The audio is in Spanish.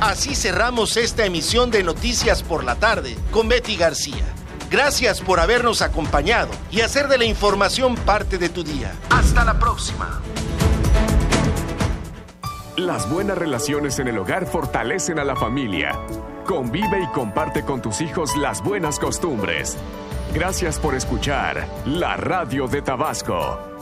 Así cerramos esta emisión de Noticias por la Tarde con Betty García. Gracias por habernos acompañado y hacer de la información parte de tu día. Hasta la próxima. Las buenas relaciones en el hogar fortalecen a la familia. Convive y comparte con tus hijos las buenas costumbres. Gracias por escuchar la Radio de Tabasco.